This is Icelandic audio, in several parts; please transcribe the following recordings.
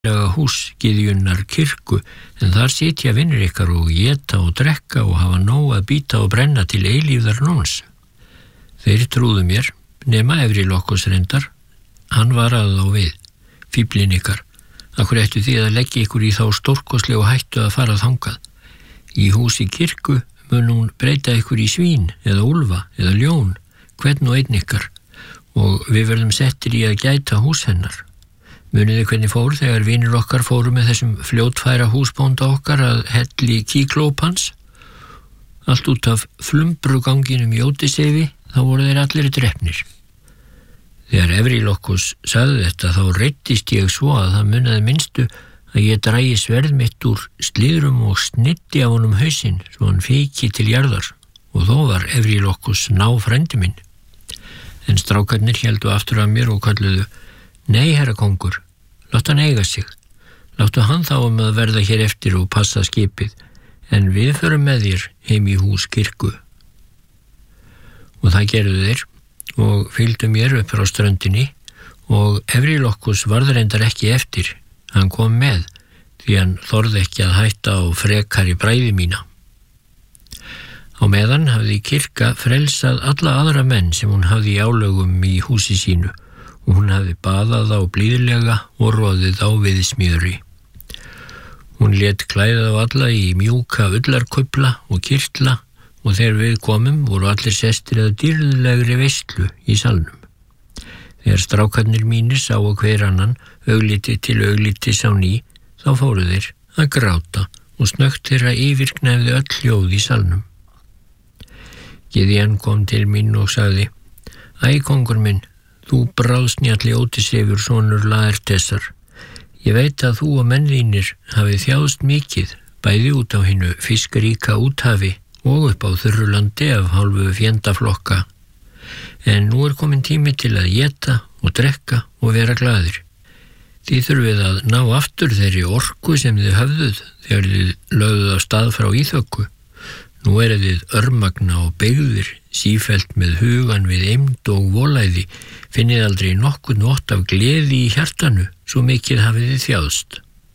hús Gyðjunnar kirkju, en þar sitja vinir ykkar og éta og drekka og hafa nóg að bíta og brenna til eilífðar nóns. Þeir trúðu mér, nema Evrílokkos reyndar, hann varaði þá við, fíflin ykkar, akkur ættu þið að leggja ykkur í þá stórkoslegu hættu að fara þangað. Í húsi kirkju mun hún breyta ykkur í svín eða úlfa eða ljón, hvern og einn ykkar, og við verðum settir í að gæta hús hennar. Muniði hvernig fór þegar vinir okkar fóru með þessum fljótfæra húsbónda okkar að helli Kíklópans? Allt út af flumbruganginum í Ódyssefi, þá voru þeir allir drepnir. Þegar Evrílokkos sagði þetta þá reiddist ég svo að það munaði minnstu að ég drægi sverð mitt úr slíðrum og snitti af honum hausinn svo hann fiki til jarðar, og þó var Evrílokkos frændi minn. En strákarnir héldu aftur af mér og kalluðu: Nei, herra kongur, láttu hann eiga sig. Láttu hann þá að verða hér eftir og passa skipið, en við förum með þér heim í hús kirkju. Og það gerðu þeir og fylgdu mér upp frá ströndinni, og Evrílokkos varð reyndar ekki eftir. Hann kom með, því hann þorði ekki að hætta á frekari bræði mína. Á meðan hafði kirkja frelsað alla aðra menn sem hún hafði í álögum í húsi sínu, og hún hafði baðað á blíðlega og roðið á viðsmjöri. Hún lét klæða á alla í mjúka ullarkufla og kirtla, og þegar við komum voru allir sestir að dýrðlegri veislu í salnum. Þegar strákarnir mínir sáu hver annan augliti til auglitis á ný, þá fóru þeir að gráta og snöggt þeirra yfirgnæfði öll hljóð í salnum. Gyðjan kom til mín og sagði: Æ, kongur minn, þú bráðsnjalli Ódysseifur sonur Laertesar. Ég veit að þú og menn þínir hafið þjáðst mikið, bæði út á hinu fiskaríka úthafi og upp á þurru landi af hálfu fjendaflokka. En nú komin tími til að éta og drekka og vera glaðir. Þið þurfið að ná aftur þeirri orku sem þið höfðuð þegar þið lögðuð á stað frá Íþökku. Nú þið örmagna og beygðir, sífellt með hugan við eymd og volæði, finnið aldrei nokkurn vott af gleði í hjartanu, svo mikið hafið þið þjáðst.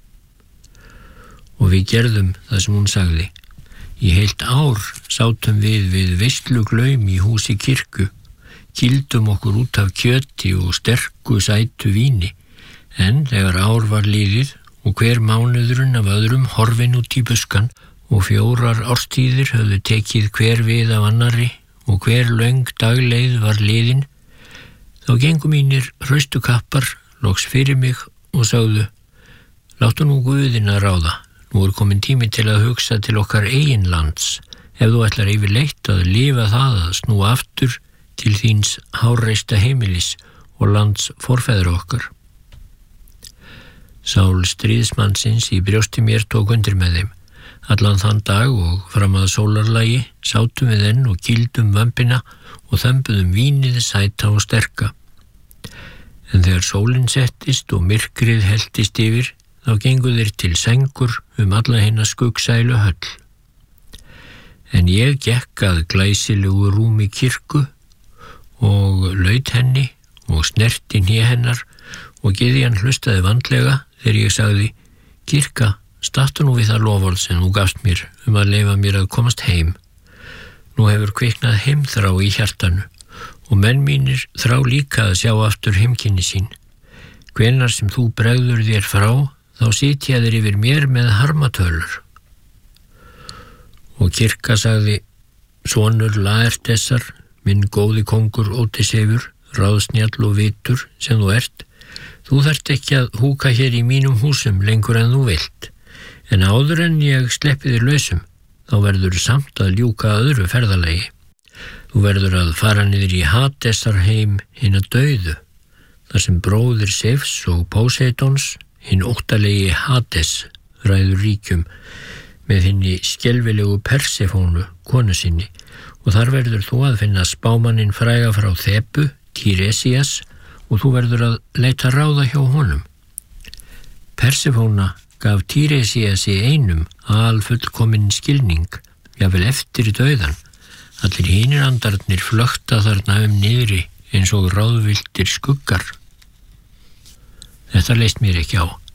Og við gerðum það sem hún sagði. Í heilt ár sátum við veisluglaum í húsi kirkju, kýldum okkur út af kjöti og sterku sætu víni, en þegar ár var liðið og hver mánuðurinn af öðrum horfin út í buskan og 4 árstíðir höfðu tekið hver við af annarri og hver löng dagleið var liðin, þá gengu mínir hraustukappar loks fyrir mig og sögðu: Láttu nú Guðinn að ráða, nú komin tími til að hugsa til okkar eigin lands, ef þú ætlar yfirleitt að lifa það að snúa aftur til þíns hárreista heimilis og lands forfeðra okkar. Sál stríðsmannsins í brjósti mér tók undir með þeim. Allan þann dag og fram að sólarlagi sátum við enn og kýldum vömbina og þömbuðum vínið sæta og sterka. En þegar sólin settist og myrkrið helltist yfir, þá gengu þeir til sengur alla hina skuggsælu höll. En ég gekk að glæsilegu rúmi kirkju og laut henni og snerti hné hennar, og Gyðjan hlustaði vandlega þegar ég sagði: Kirkja, stattu nú við það loforð sem þú gafst mér að leyfa mér að komast heim. Nú hefur kviknað heimþrá í hjartanu og menn mínir þrá líka að sjá aftur heimkynni sín. Hvenær sem þú bregður þér frá, þá sitja þeir yfir mér með harmatölur. Og kirkja sagði: Sonur Laertesar, minn góði kongur Ódysseifur, ráðsnjall og vitur sem þú ert, þú þarft ekki að húka hér í mínum húsum lengur en þú vilt, en áður en ég sleppi þér lausum, þá verður samt að ljúka öðru ferðalagi. Þú verður að fara niður í Hadesar heim hinna dauðu, þar sem bróðir Seifs og Póseidons, hinn óttalegi Hades, ræður ríkjum með hinni skelfilegu Persefónu, konu sinni, og þar verður þú að finna spámanninn fræga frá Þebu, Tiresias, og þú verður að leita ráða hjá honum. Persefóna gaf Tiresiasi einum alfullkominn skilning, jafnvel eftir dauðan. Allir hinir andarnir flökta þarna niðri eins og ráðvilltir skuggar. Þetta leist mér ekki á.